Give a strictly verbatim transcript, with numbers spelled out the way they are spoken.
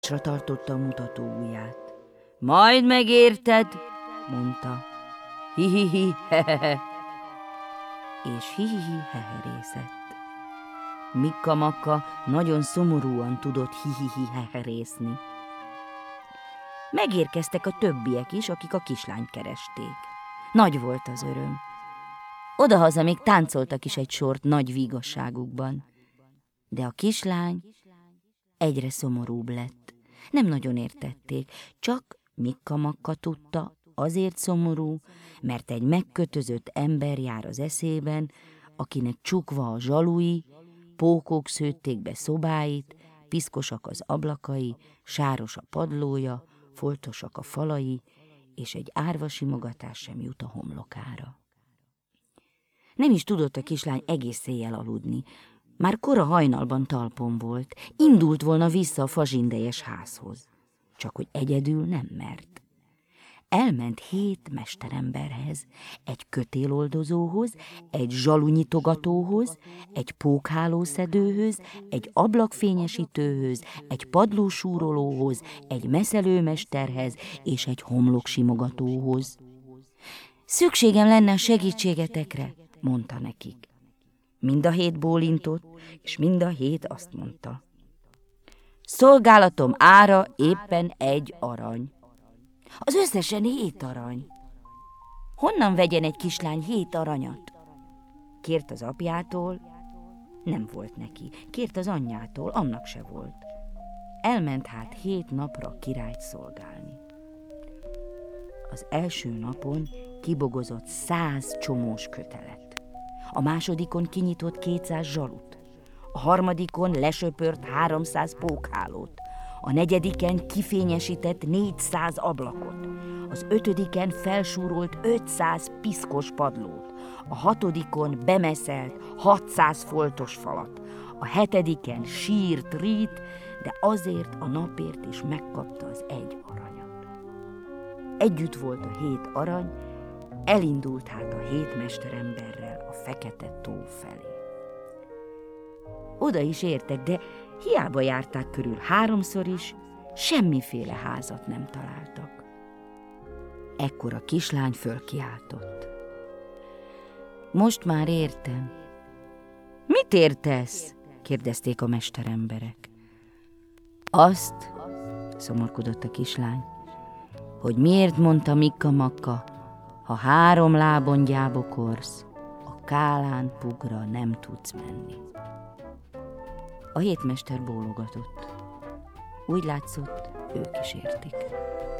Sra tartotta a mutató ujját. Majd megérted, mondta. Hi-hi-hi, hehehe. És hi-hi-hi heherészett. Mikka-makka nagyon szomorúan tudott hi-hi-hi heherészni. Megérkeztek a többiek is, akik a kislányt keresték. Nagy volt az öröm. Odahaza még táncoltak is egy sort nagy vígasságukban. De a kislány egyre szomorúbb lett. Nem nagyon értették, csak Mikka-makka tudta, azért szomorú, mert egy megkötözött ember jár az eszében, akinek csukva a zsalui, pókok szőtték be szobáit, piszkosak az ablakai, sáros a padlója, foltosak a falai, és egy árva simogatás sem jut a homlokára. Nem is tudott a kislány egész éjjel aludni. Már kora hajnalban talpon volt, indult volna vissza a fazsindejes házhoz. Csak hogy egyedül nem mert. Elment hét mesteremberhez, egy kötéloldozóhoz, egy zsalunyitogatóhoz, egy pókhálószedőhöz, egy ablakfényesítőhöz, egy padlósúrolóhoz, egy meszelőmesterhez és egy homloksimogatóhoz. Szükségem lenne a segítségetekre, mondta nekik. Mind a hét bólintott, és mind a hét azt mondta. Szolgálatom ára éppen egy arany. Az összesen hét arany. Honnan vegyen egy kislány hét aranyat? Kért az apjától, nem volt neki. Kért az anyjától, annak se volt. Elment hát hét napra a királyt szolgálni. Az első napon kibogozott száz csomós kötelet. A másodikon kinyitott kétszáz zsalut. A harmadikon lesöpört háromszáz pókhálót. A negyediken kifényesített négyszáz ablakot, az ötödiken felsúrolt ötszáz piszkos padlót, a hatodikon bemeszelt hatszáz foltos falat, a hetediken sírt rít, de azért a napért is megkapta az egy aranyat. Együtt volt a hét arany, elindult hát a hét mesteremberrel a fekete tó felé. Oda is értek, de hiába járták körül háromszor is, semmiféle házat nem találtak. Ekkor a kislány fölkiáltott. Most már értem. Mit értesz? Kérdezték a mesteremberek. Azt, szomorkodott a kislány, hogy miért mondta Mikka-makka, ha három lábon gyábokorsz, a kálán pugra nem tudsz menni. A hétmester bólogatott. Úgy látszott, ők is értik.